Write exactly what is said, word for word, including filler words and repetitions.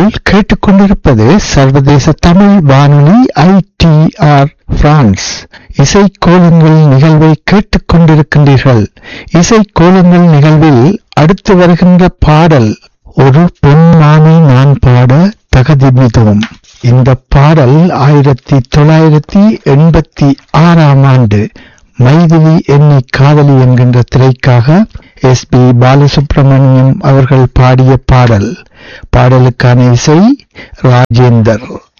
நீங்கள் கேட்டுக்கொண்டிருப்பது சர்வதேச தமிழ் வானொலி ஐ டி ஆர் பிரான்ஸ். இசை கோலங்கள் நிகழ்வை கேட்டுக்கொண்டிருக்கின்றீர்கள். இசை கோலங்கள் நிகழ்வில் அடுத்து வருகின்ற பாடல் ஒரு பெண்மானை நான் பாட தகதிமிதோம். இந்த பாடல் ஆயிரத்தி தொள்ளாயிரத்தி எண்பத்தி ஆறாம் ஆண்டு மைதிலி என்னை காதலி என்கின்ற திரைக்காக எஸ் பி பாலசுப்ரமணியம் அவர்கள் பாடிய பாடல். பாடலுக்கான இசை ராஜேந்தர்.